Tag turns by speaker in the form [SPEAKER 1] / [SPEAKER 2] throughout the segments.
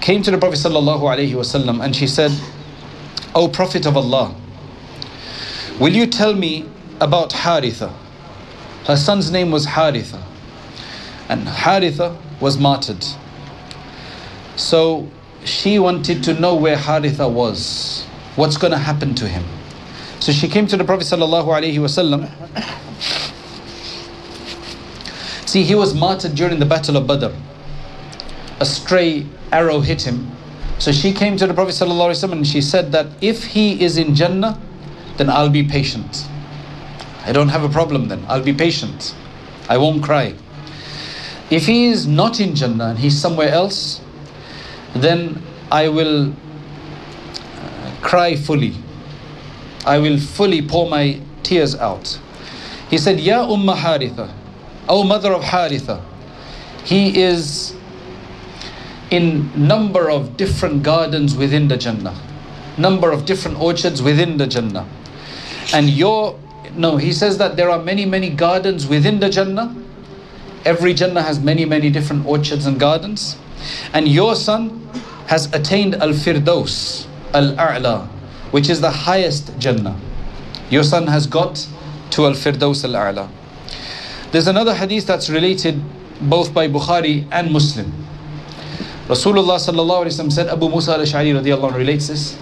[SPEAKER 1] came to the Prophet ﷺ and she said, "O Prophet of Allah, will you tell me about Haritha?" Her son's name was Haritha, and Haritha was martyred. So she wanted to know where Haritha was, what's going to happen to him. So she came to the Prophet ﷺ. See, he was martyred during the Battle of Badr. A stray arrow hit him. So she came to the Prophet ﷺ and she said that if he is in Jannah, then I'll be patient. I don't have a problem then. I'll be patient. I won't cry. If he is not in Jannah and he's somewhere else, then I will cry fully. I will fully pour my tears out. He said, Ya Umma Haritha, O mother of Haritha, he is in number of different gardens within the Jannah, number of different orchards within the Jannah. And he says that there are many gardens within the Jannah. Every Jannah has many different orchards and gardens. And your son has attained Al-Firdaus, Al-A'la, which is the highest Jannah. Your son has got to Al-Firdaus Al-A'la. There's another hadith that's related both by Bukhari and Muslim. Rasulullah sallallahu alaihi wasallam said, Abu Musa al-Ash'ari radiyallahu anhu relates this.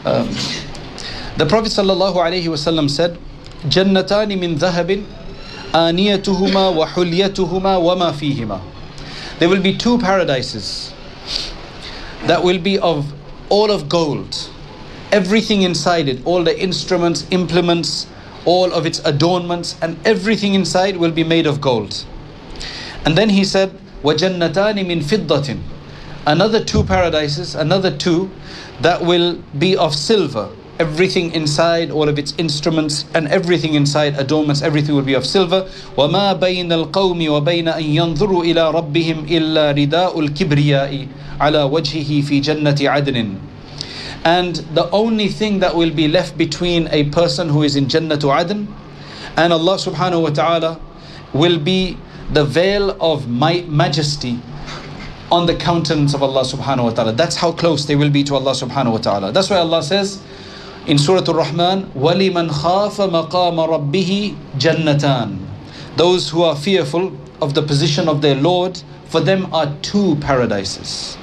[SPEAKER 1] The Prophet sallallahu alaihi wasallam said, Jannatani min dhahabin, aniyatuhuma wa hulyatuhuma wa ma fihima. There will be two paradises that will be of all of gold. Everything inside it, all the instruments, implements, all of its adornments, and everything inside will be made of gold. And then he said, وَجَنَّتَانِ مِنْ فِضَّةٍ. Another two paradises, another two that will be of silver. Everything inside, all of its instruments and everything inside, adornments, everything will be of silver. وَمَا بَيْنَ الْقَوْمِ وَبَيْنَ أَن يَنظُرُوا إِلَىٰ رَبِّهِمْ إِلَّا رِدَاءُ الْكِبْرِيَاءِ عَلَى وَجْهِهِ فِي جَنَّةِ عَدْنٍ. And the only thing that will be left between a person who is in Jannatu Adn and Allah subhanahu wa ta'ala will be the veil of majesty on the countenance of Allah subhanahu wa ta'ala. That's how close they will be to Allah subhanahu wa ta'ala. That's why Allah says in Surah Al-Rahman, وَلِمَنْ خَافَ مَقَامَ رَبِّهِ جَنَّتَانِ. Those who are fearful of the position of their Lord, for them are two paradises.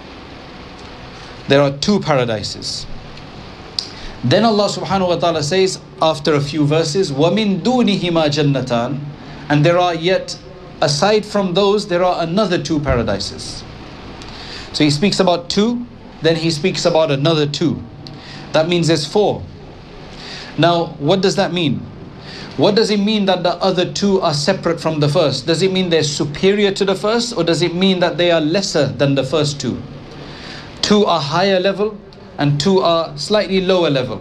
[SPEAKER 1] There are two paradises. Then Allah subhanahu wa ta'ala says after a few verses, وَمِن دُونِهِمَا جَنَّتَانِ. And there are yet, aside from those, there are another two paradises. So he speaks about two, then he speaks about another two. That means there's four. Now, what does that mean? What does it mean that the other two are separate from the first? Does it mean they're superior to the first, or does it mean that they are lesser than the first two? Two are higher level and two are slightly lower level.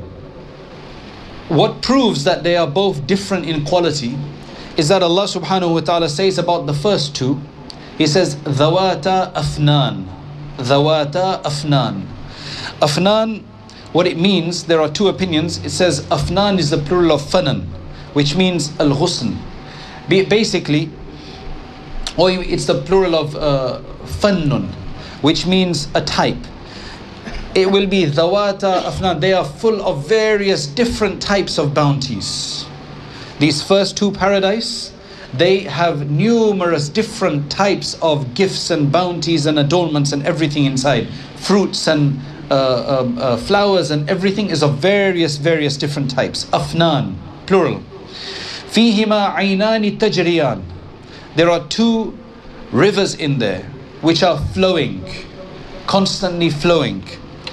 [SPEAKER 1] What proves that they are both different in quality is that Allah subhanahu wa ta'ala says about the first two, He says, Dhawata Afnan. Dhawata Afnan. Afnan, what it means, there are two opinions. It says Afnan is the plural of Fanan, which means Al-Ghusn. Basically, or it's the plural of Fannun, which means a type. It will be Dhawata Afnan. They are full of various different types of bounties. These first two paradise, they have numerous different types of gifts and bounties and adornments and everything inside. Fruits and flowers and everything is of various different types. Afnan, plural. Fihima aynani tajriyan. There are two rivers in there which are flowing, constantly flowing.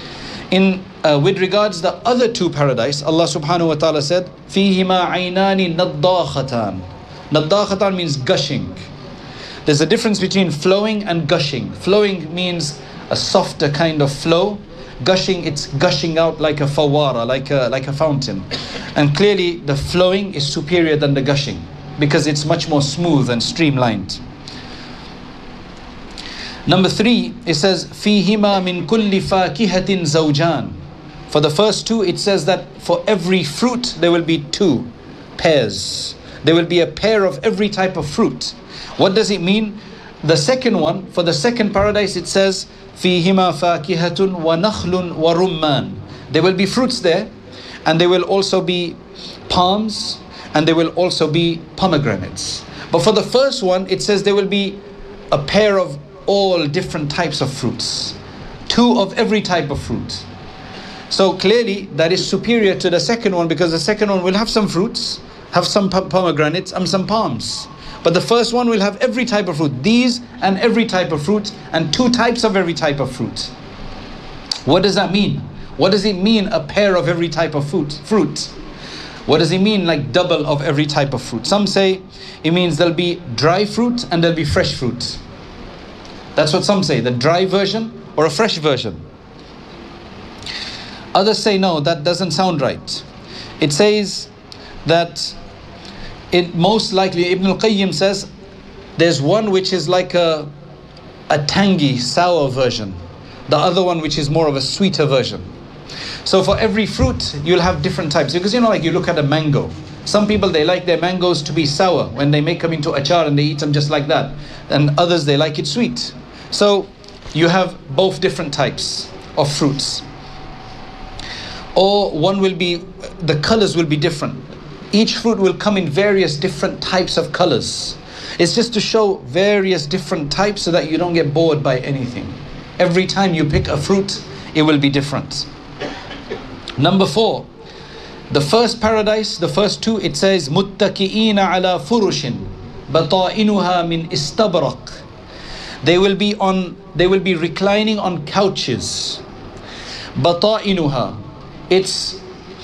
[SPEAKER 1] With regards the other two paradise, Allah subhanahu wa ta'ala said, Fihima aynani naddakhatan. Naddakhatan means gushing. There's a difference between flowing and gushing. Flowing means a softer kind of flow. Gushing, it's gushing out like a fawara, like a fountain. And clearly the flowing is superior than the gushing because it's much more smooth and streamlined. Number 3, it says, Fihima min kulli fakihatin zawjan. For the first two, it says that for every fruit, there will be two pairs. There will be a pair of every type of fruit. What does it mean? The second one, for the second paradise, it says, فِيهِمَا فَاكِهَةٌ وَنَخْلٌ وَرُمَّانٌ. There will be fruits there, and there will also be palms, and there will also be pomegranates. But for the first one, it says there will be a pair of all different types of fruits. 2 of every type of fruit. So clearly, that is superior to the second one, because the second one will have some fruits, have some pomegranates, and some palms. But the first one will have every type of fruit. These and every type of fruit, and 2 types of every type of fruit. What does that mean? What does it mean, a pair of every type of fruit? What does it mean, like double of every type of fruit? Some say it means there'll be dry fruit and there'll be fresh fruit. That's what some say, the dry version or a fresh version. Others say no, that doesn't sound right. It says that it most likely, Ibn al-Qayyim says, there's one which is like a tangy, sour version. The other one which is more of a sweeter version. So for every fruit, you'll have different types. Because like you look at a mango. Some people, they like their mangoes to be sour when they make them into achar and they eat them just like that. And others, they like it sweet. So you have both different types of fruits. Or one will be, the colors will be different. Each fruit will come in various different types of colors. It's just to show various different types so that you don't get bored by anything. Every time you pick a fruit, it will be different. Number 4, the first paradise, the first 2, it says مُتَّكِئِينَ عَلَى فُرُشٍ بَطَائِنُهَا مِنْ إِسْتَبْرَقٍ. They will be reclining on couches. بَطَائِنُهَا, its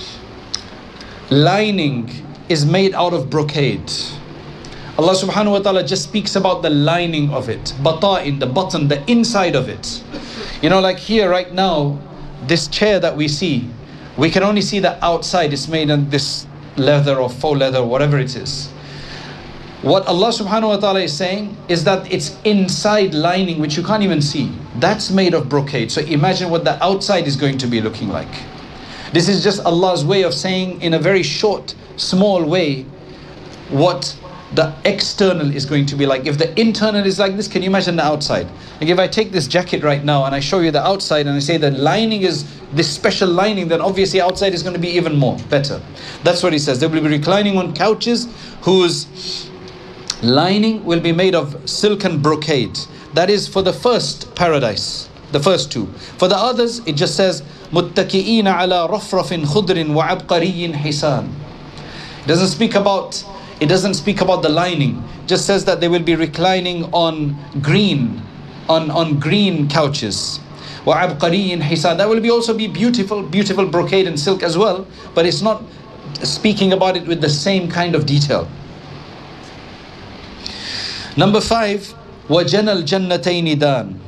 [SPEAKER 1] lining is made out of brocade. Allah subhanahu wa ta'ala just speaks about the lining of it. Bata'in, the button, the inside of it. Like here right now, this chair that we see, we can only see the outside. It's made in this leather or faux leather, whatever it is. What Allah subhanahu wa ta'ala is saying is that it's inside lining, which you can't even see. That's made of brocade. So imagine what the outside is going to be looking like. This is just Allah's way of saying in a very short, small way what the external is going to be like. If the internal is like this, can you imagine the outside? Like if I take this jacket right now and I show you the outside and I say the lining is this special lining, then obviously outside is going to be even more better. That's what he says. They will be reclining on couches whose lining will be made of silk and brocade. That is for the first paradise, the first 2. For the others, it just says مُتَّكِئِينَ عَلَى رَفْرَفٍ خُضْرٍ وَعَبْقَرِيٍّ حِسَانٍ. It doesn't speak about the lining. It just says that they will be reclining on green couches. وَعَبْقَرِيٍّ حِسَانٍ. That will also be beautiful brocade and silk as well, but it's not speaking about it with the same kind of detail. Number 5, وَجَنَى الْجَنَّتَيْنِ دَانٍ.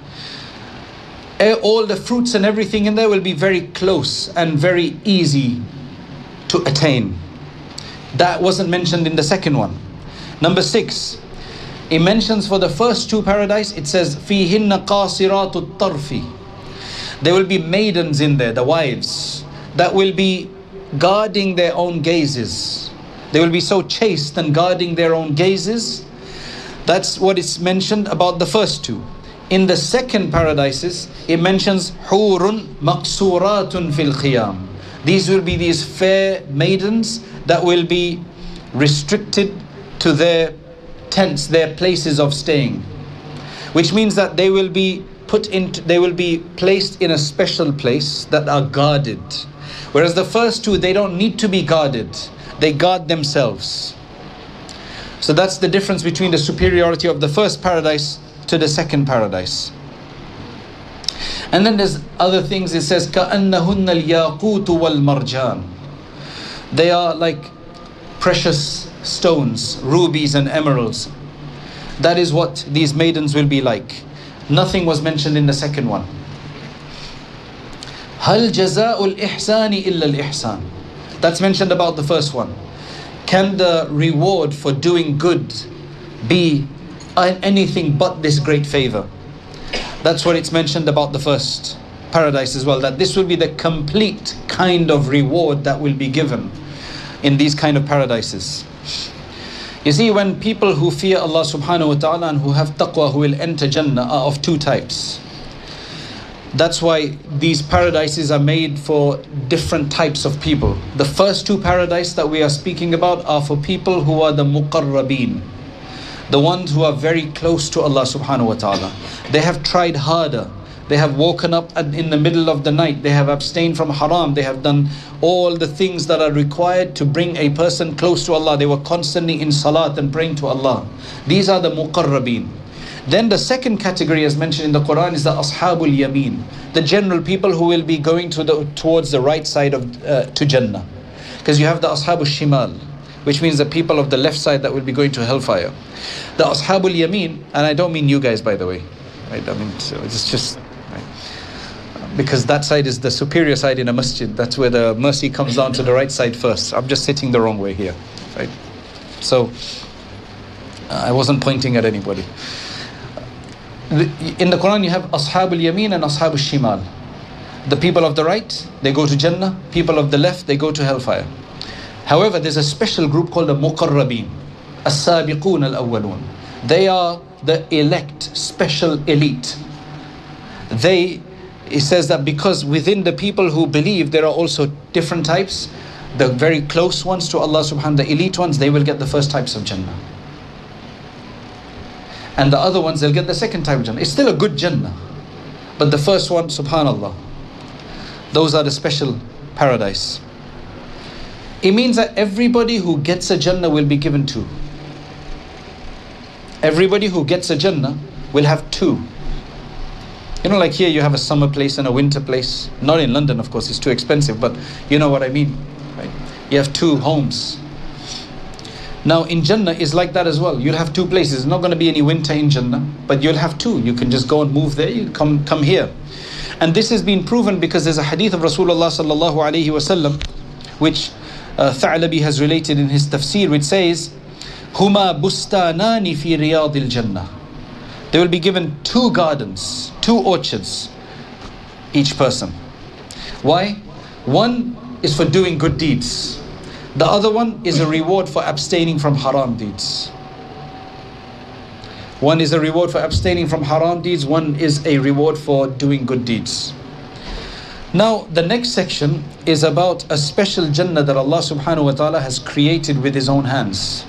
[SPEAKER 1] All the fruits and everything in there will be very close and very easy to attain. That wasn't mentioned in the second one. Number 6, it mentions for the first 2 paradise, it says فِيهِنَّ قَاصِرَاتُ الطَّرْفِ. There will be maidens in there, the wives, that will be guarding their own gazes. They will be so chaste and guarding their own gazes. That's what is mentioned about the first 2. In the second paradises, it mentions حُورٌ مَقْصُورَاتٌ فِي الْخِيَامِ. These will be these fair maidens that will be restricted to their tents, their places of staying. Which means that they will be placed in a special place that are guarded. Whereas the first 2, they don't need to be guarded. They guard themselves. So that's the difference between the superiority of the first paradise to the second paradise. And then there's other things. It says كَأَنَّهُنَّ الْيَاقُوتُ وَالْمَرْجَانِ. They are like precious stones, rubies and emeralds. That is what these maidens will be like. Nothing was mentioned in the second one. هَلْ جَزَاءُ الْإِحْسَانِ إِلَّا الْإِحْسَانِ. That's mentioned about the first one. Can the reward for doing good be anything but this great favor? That's what it's mentioned about the first paradise as well, that this will be the complete kind of reward that will be given in these kind of paradises. You see, when people who fear Allah subhanahu wa ta'ala and who have taqwa, who will enter Jannah, are of two types. That's why these paradises are made for different types of people. The first two paradises that we are speaking about are for people who are the muqarrabeen, the ones who are very close to Allah subhanahu wa ta'ala. They have tried harder. They have woken up in the middle of the night. They have abstained from haram. They have done all the things that are required to bring a person close to Allah. They were constantly in salat and praying to Allah. These are the muqarrabeen. Then the second category, as mentioned in the Quran, is the ashabul yameen, the general people who will be going towards the right side of to Jannah. Because you have the ashabul shimal, which means the people of the left side that will be going to hellfire. The ashabul yameen, and I don't mean you guys, by the way, right? I mean, so it's just right? Because that side is the superior side in a masjid. That's where the mercy comes down to the right side first. I'm just sitting the wrong way here, right? So I wasn't pointing at anybody. In the Quran you have Ashabul Yameen and Ashabul Shimal. The people of the right, they go to Jannah. People of the left, they go to hellfire. However, there's a special group called the Muqarrabeen, As-Sabiqoon Al-Awwaloon. They are the elect, special elite. It says that because within the people who believe there are also different types. The very close ones to Allah subhanahu wa ta'ala, the elite ones, they will get the first types of Jannah. And the other ones, they'll get the second type of Jannah. It's still a good Jannah. But the first one, subhanallah, those are the special paradise. It means that everybody who gets a Jannah will be given two. Everybody who gets a Jannah will have two. You know, like here you have a summer place and a winter place. Not in London, of course, it's too expensive, but you know what I mean, right? You have two homes. Now in Jannah is like that as well. You'll have two places. There's not going to be any winter in Jannah, but you'll have two. You can just go and move there, you come here. And this has been proven because there's a hadith of Rasulullah sallallahu alayhi wasallam, which Tha'labi has related in his tafsir, which says, Huma bustanani fi riyadil Jannah. They will be given two gardens, two orchards, each person. Why? One is for doing good deeds. The other one is a reward for abstaining from haram deeds. One is a reward for abstaining from haram deeds. One is a reward for doing good deeds. Now, the next section is about a special Jannah that Allah subhanahu wa ta'ala has created with His own hands.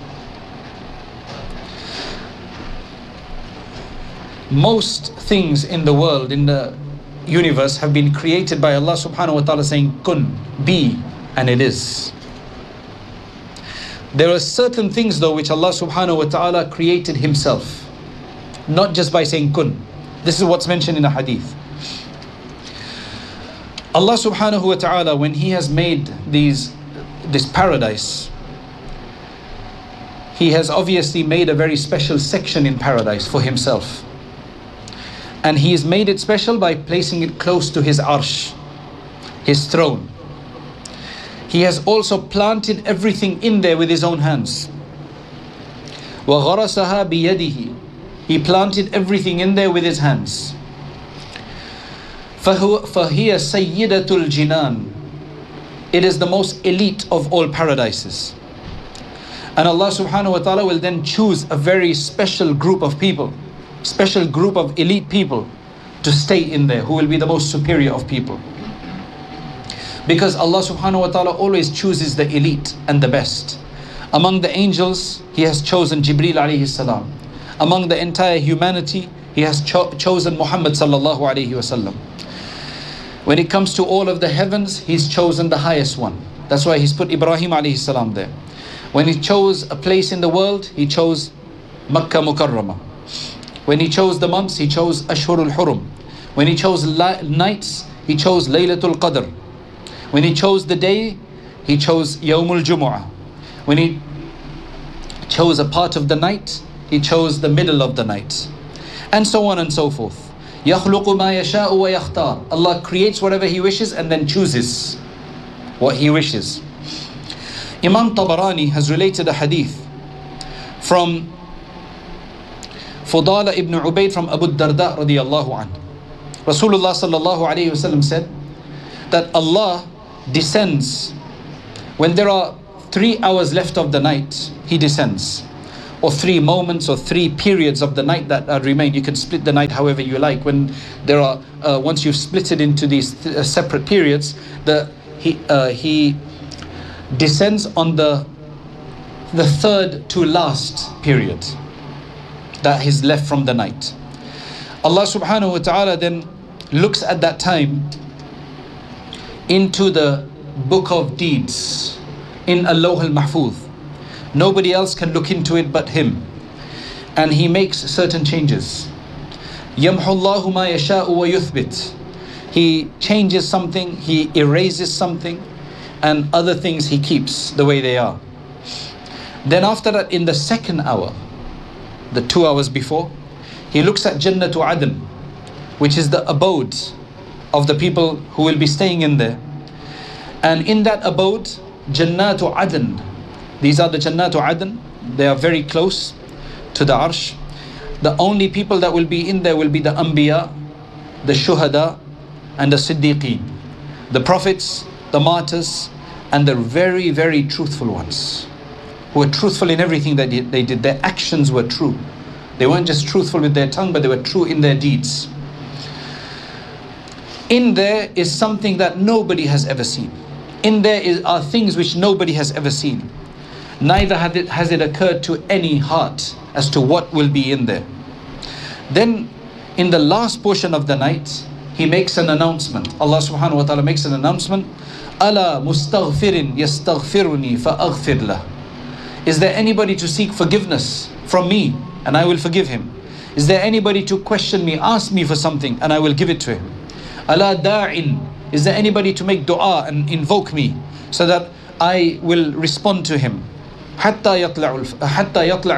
[SPEAKER 1] Most things in the world, in the universe, have been created by Allah subhanahu wa ta'ala saying, kun, be, and it is. There are certain things though which Allah subhanahu wa ta'ala created Himself, not just by saying kun. This is what's mentioned in the hadith. Allah subhanahu wa ta'ala, when He has made this paradise, He has obviously made a very special section in paradise for Himself. And He has made it special by placing it close to His arsh, His throne. He has also planted everything in there with His own hands. وَغَرَسَهَا بِيَدِهِ. He planted everything in there with His hands. فَهِيَ سَيِّدَةُ الْجِنَانِ. It is the most elite of all paradises. And Allah subhanahu wa ta'ala will then choose a very special group of people, special group of elite people to stay in there, who will be the most superior of people. Because Allah subhanahu wa ta'ala always chooses the elite and the best. Among the angels, He has chosen Jibreel alayhi salam. Among the entire humanity, He has chosen Muhammad sallallahu alayhi wasallam. When it comes to all of the heavens, He's chosen the highest one. That's why He's put Ibrahim alayhi salam there. When He chose a place in the world, He chose Makkah Mukarramah. When He chose the months, He chose Ashhurul Hurum. When He chose nights, He chose Laylatul Qadr. When He chose the day, He chose Yawmul Jumu'ah. When He chose a part of the night, He chose the middle of the night. And so on and so forth. يَخْلُقُ مَا يَشَاءُ وَيَخْتَارُ. Allah creates whatever He wishes and then chooses what He wishes. Imam Tabarani has related a hadith from Fudala ibn Ubayd from Abu Darda radiyallahu anhu. Rasulullah sallallahu alayhi wasallam said that Allah descends when there are 3 hours left of the night. He descends. or 3 moments or 3 periods of the night that remain. You can split the night however you like. When there are, once you've split it into these separate periods, he descends on the third to last period that is left from the night. Allah subhanahu wa ta'ala then looks at that time into the book of deeds in Al-Lawh al-Mahfuz. Nobody else can look into it but him, and he makes certain changes. يَمْحُ اللَّهُ مَا يَشَاءُ وَيُثْبِتُ. He changes something, he erases something, and other things he keeps the way they are. Then after that, in the second hour, the 2 hours before, he looks at Jannatu Adn, which is the abode of the people who will be staying in there. And in that abode, Jannatu Adn, these are the Jannatu Adn, they are very close to the Arsh. The only people that will be in there will be the Anbiya, the Shuhada, and the Siddiqeen, the prophets, the martyrs, and the very, very truthful ones, who were truthful in everything that they did. Their actions were true. They weren't just truthful with their tongue, but they were true in their deeds. In there is something that nobody has ever seen. In there are things which nobody has ever seen. Neither has it occurred to any heart as to what will be in there. Then in the last portion of the night, he makes an announcement. Allah subhanahu wa ta'ala makes an announcement. Ala mustaghfirin yastaghfiruni fa'aghfir lah. Is there anybody to seek forgiveness from me, and I will forgive him? Is there anybody to question me, ask me for something, and I will give it to him? Ala da'in. Is there anybody to make dua and invoke me so that I will respond to him? Hatta yatla'